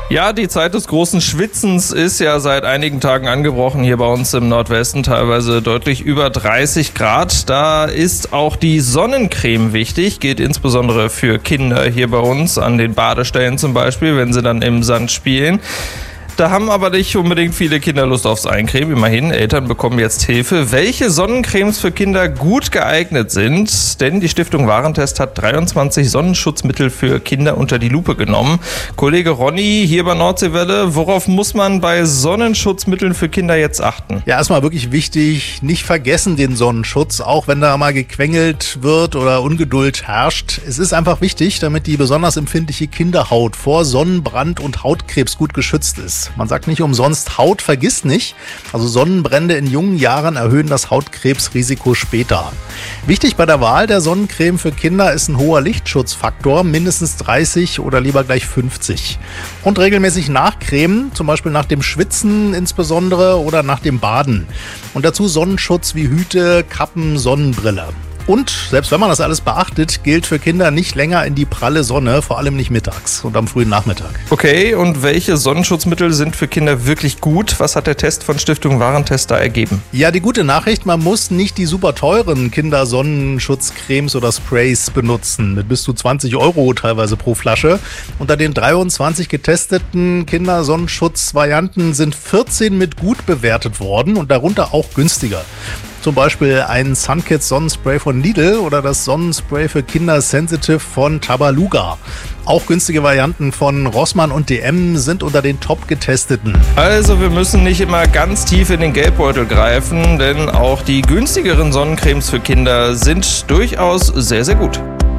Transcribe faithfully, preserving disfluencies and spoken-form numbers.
Ja, die Zeit des großen Schwitzens ist ja seit einigen Tagen angebrochen, hier bei uns im Nordwesten, teilweise deutlich über dreißig Grad. Da ist auch die Sonnencreme wichtig, gilt insbesondere für Kinder hier bei uns, an den Badestellen zum Beispiel, wenn sie dann im Sand spielen. Da haben aber nicht unbedingt viele Kinder Lust aufs Eincremen. Immerhin, Eltern bekommen jetzt Hilfe, welche Sonnencremes für Kinder gut geeignet sind. Denn die Stiftung Warentest hat dreiundzwanzig Sonnenschutzmittel für Kinder unter die Lupe genommen. Kollege Ronny hier bei Nordseewelle, worauf muss man bei Sonnenschutzmitteln für Kinder jetzt achten? Ja, erstmal wirklich wichtig, nicht vergessen den Sonnenschutz, auch wenn da mal gequengelt wird oder Ungeduld herrscht. Es ist einfach wichtig, damit die besonders empfindliche Kinderhaut vor Sonnenbrand und Hautkrebs gut geschützt ist. Man sagt nicht umsonst, Haut vergisst nicht. Also Sonnenbrände in jungen Jahren erhöhen das Hautkrebsrisiko später. Wichtig bei der Wahl der Sonnencreme für Kinder ist ein hoher Lichtschutzfaktor, mindestens dreißig oder lieber gleich fünfzig. Und regelmäßig nachcremen, zum Beispiel nach dem Schwitzen insbesondere oder nach dem Baden. Und dazu Sonnenschutz wie Hüte, Kappen, Sonnenbrille. Und selbst wenn man das alles beachtet, gilt für Kinder nicht länger in die pralle Sonne, vor allem nicht mittags und am frühen Nachmittag. Okay, und welche Sonnenschutzmittel sind für Kinder wirklich gut? Was hat der Test von Stiftung Warentest da ergeben? Ja, die gute Nachricht, man muss nicht die super teuren Kindersonnenschutzcremes oder Sprays benutzen, mit bis zu zwanzig Euro teilweise pro Flasche. Unter den dreiundzwanzig getesteten Kindersonnenschutzvarianten sind vierzehn mit gut bewertet worden und darunter auch günstiger. Zum Beispiel ein Sunkids Sonnenspray von Lidl oder das Sonnenspray für Kinder Sensitive von Tabaluga. Auch günstige Varianten von Rossmann und D M sind unter den top getesteten. Also wir müssen nicht immer ganz tief in den Geldbeutel greifen, denn auch die günstigeren Sonnencremes für Kinder sind durchaus sehr, sehr gut.